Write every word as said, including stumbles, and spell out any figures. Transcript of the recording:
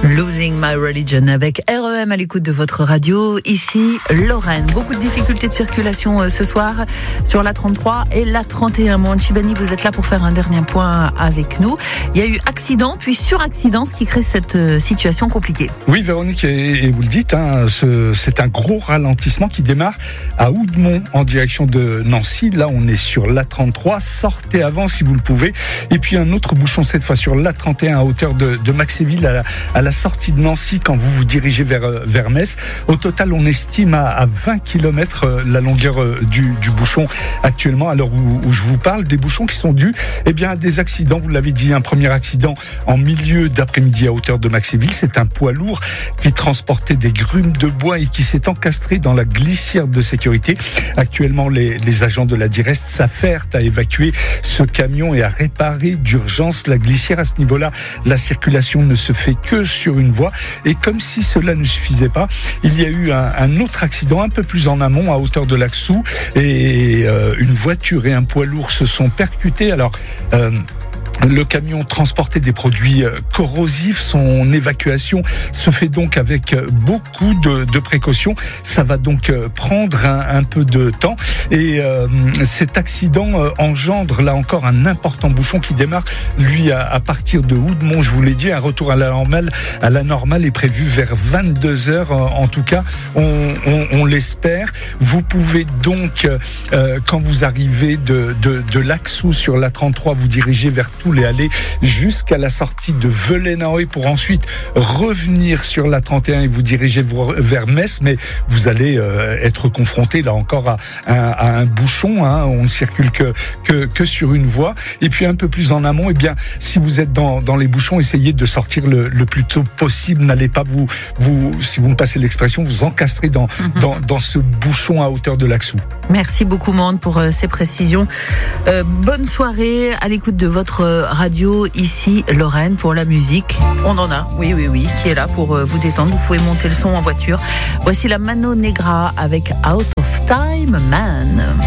Losing My Religion avec R E M à l'écoute de votre radio. Ici, Lorraine. Beaucoup de difficultés de circulation euh, ce soir sur la trente-trois et la trente et un. Mon Chibani, vous êtes là pour faire un dernier point avec nous. Il y a eu accident, puis suraccident, ce qui crée cette euh, situation compliquée. Oui, Véronique, et, et vous le dites, hein, ce, c'est un gros ralentissement qui démarre à Houdemont en direction de Nancy. Là, on est sur la trente-trois. Sortez avant si vous le pouvez. Et puis un autre bouchon cette fois sur la trente et un à hauteur de, de Maxéville à la, à la sortie de Nancy quand vous vous dirigez vers, vers Metz. Au total, on estime à, à vingt kilomètres la longueur du, du bouchon actuellement, à l'heure où, où je vous parle. Des bouchons qui sont dus eh bien, à des accidents. Vous l'avez dit, un premier accident en milieu d'après-midi à hauteur de Maxéville. C'est un poids lourd qui transportait des grumes de bois et qui s'est encastré dans la glissière de sécurité. Actuellement, les, les agents de la Direst s'affairent à évacuer ce camion et à réparer d'urgence la glissière. À ce niveau-là, la circulation ne se fait que sur une voie. Et comme si cela ne suffisait pas, il y a eu un, un autre accident un peu plus en amont à hauteur de l'Axou. Et euh, une voiture et un poids lourd se sont percutés. Alors... Euh, Le camion transportait des produits corrosifs. Son évacuation se fait donc avec beaucoup de, de précautions. Ça va donc prendre un, un peu de temps. Et euh, cet accident engendre là encore un important bouchon qui démarre, lui, à, à partir de Houdemont. Je vous l'ai dit, un retour à la normale, à la normale est prévu vers vingt-deux heures. En tout cas, on, on, on l'espère. Vous pouvez donc, euh, quand vous arrivez de, de, de l'Axou sur la trente-trois, vous dirigez vers tout et aller jusqu'à la sortie de Velay-Naoé pour ensuite revenir sur la trente et un et vous diriger vers Metz, mais vous allez euh, être confronté là encore à, à, à un bouchon, hein. On ne circule que, que, que sur une voie. Et puis un peu plus en amont, eh bien, si vous êtes dans, dans les bouchons, essayez de sortir le, le plus tôt possible. N'allez pas vous, vous, si vous me passez l'expression, vous encastrer dans, mm-hmm. dans, dans ce bouchon à hauteur de l'Axou. Merci beaucoup, Mande, pour euh, ces précisions. Euh, bonne soirée à l'écoute de votre radio, ici Lorraine, pour la musique. On en a, oui, oui, oui, qui est là pour euh, vous détendre. Vous pouvez monter le son en voiture. Voici la Mano Negra avec Out of Time Man.